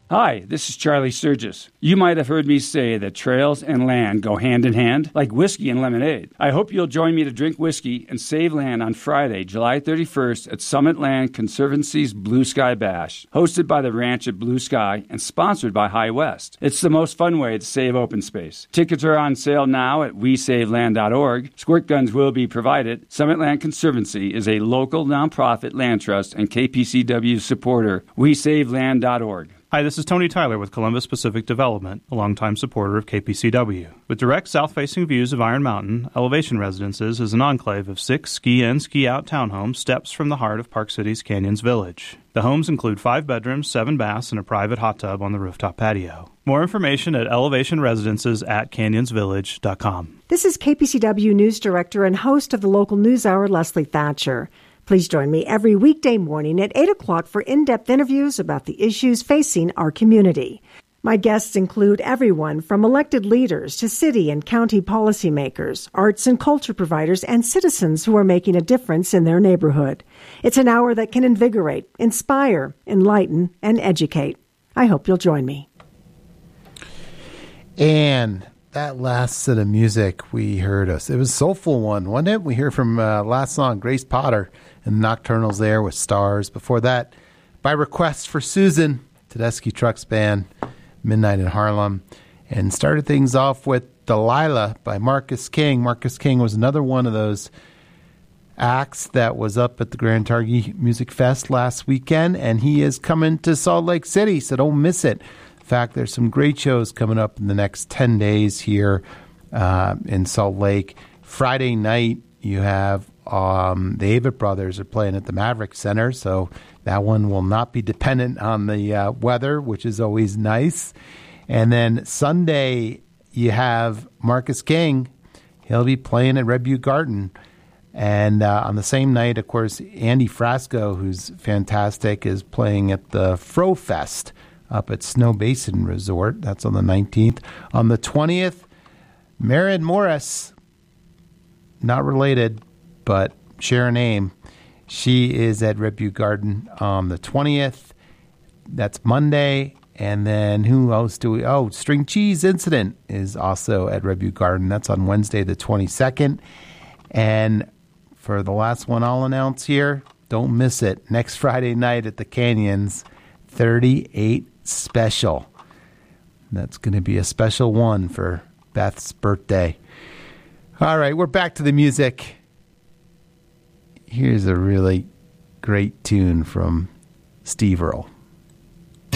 Hi, this is Charlie Sturgis. You might have heard me say that trails and land go hand in hand, like whiskey and lemonade. I hope you'll join me to drink whiskey and save land on Friday, July 31st at Summit Land Conservancy's Blue Sky Bash, hosted by the ranch at Blue Sky and sponsored by High West. It's the most fun way to save open space. Tickets are on sale now at wesaveland.org. Squirt guns will be provided. Summit Land Conservancy is a local nonprofit land trust and KPCW supporter. wesaveland.org. Hi, this is Tony Tyler with Columbus Pacific Development, a longtime supporter of KPCW. With direct south-facing views of Iron Mountain, Elevation Residences is an enclave of 6 ski-in, ski-out townhomes steps from the heart of Park City's Canyons Village. The homes include 5 bedrooms, 7 baths, and a private hot tub on the rooftop patio. More information at elevationresidences@canyonsvillage.com. This is KPCW News Director and host of the local news hour, Leslie Thatcher. Please join me every weekday morning at 8 o'clock for in-depth interviews about the issues facing our community. My guests include everyone from elected leaders to city and county policymakers, arts and culture providers, and citizens who are making a difference in their neighborhood. It's an hour that can invigorate, inspire, enlighten, and educate. I hope you'll join me. And that last set of music we heard, it was a soulful one, wasn't it? We heard from last song, Grace Potter and the Nocturnals there with Stars. Before that, by request for Susan, Tedeschi Trucks Band, Midnight in Harlem. And started things off with Delilah by Marcus King. Marcus King was another one of those acts that was up at the Grand Targhee Music Fest last weekend, and he is coming to Salt Lake City, so don't miss it. In fact, there's some great shows coming up in the next 10 days here in Salt Lake. Friday night, you have the Avett Brothers are playing at the Maverick Center, so that one will not be dependent on the weather, which is always nice. And then Sunday, you have Marcus King. He'll be playing at Red Butte Garden. And on the same night, of course, Andy Frasco, who's fantastic, is playing at the Fro Fest up at Snow Basin Resort. That's on the 19th. On the 20th, Merritt Morris, not related, but share a name. She is at Red Butte Garden on the 20th. That's Monday. And then who else do we... Oh, String Cheese Incident is also at Red Butte Garden. That's on Wednesday the 22nd. And for the last one I'll announce here, don't miss it. Next Friday night at the Canyons, 38 Special. That's going to be a special one for Beth's birthday. All right, we're back to the music. Here's a really great tune from Steve Earle.